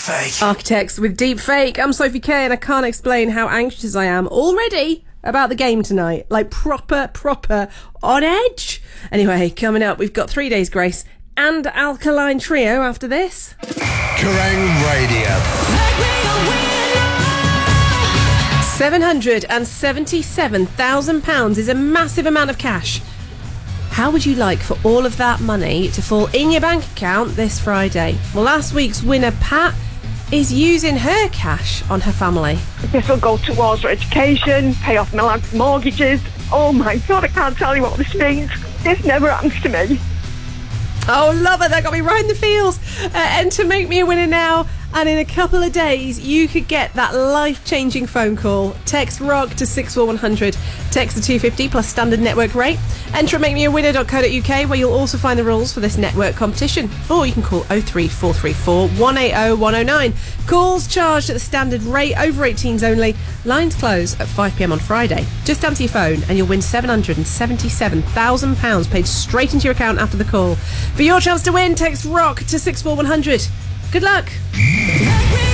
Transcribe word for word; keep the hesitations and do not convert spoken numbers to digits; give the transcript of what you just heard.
Deepfake. Architects with Deepfake. I'm Sophie Kay, and I can't explain how anxious I am already about the game tonight. Like, proper, proper on edge. Anyway, coming up, we've got Three Days Grace and Alkaline Trio after this. Kerrang Radio. seven hundred seventy-seven thousand pounds is a massive amount of cash. How would you like for all of that money to fall in your bank account this Friday? Well, last week's winner, Pat, is using her cash on her family. This will go towards her education, pay off my lad's mortgages. Oh my God, I can't tell you what this means. This never happens to me. Oh, love it. That got me right in the feels. Uh, and to make me a winner now, and in a couple of days, you could get that life-changing phone call. Text ROCK to six four one hundred. Text the two fifty plus standard network rate. Enter at make me a winner dot co dot uk, where you'll also find the rules for this network competition. Or you can call oh three four three four, one eight oh, one oh nine. Calls charged at the standard rate, over eighteens only. Lines close at five p m on Friday. Just answer your phone and you'll win seven hundred seventy-seven thousand pounds paid straight into your account after the call. For your chance to win, text ROCK to six four one hundred. Good luck.